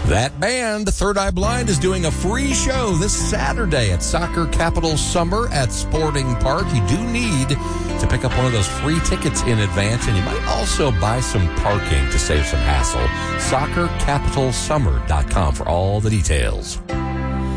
That band, Third Eye Blind, is doing a free show this Saturday at Soccer Capital Summer at Sporting Park. You do need to pick up one of those free tickets in advance, and you might also buy some parking to save some hassle. SoccerCapitalSummer.com for all the details.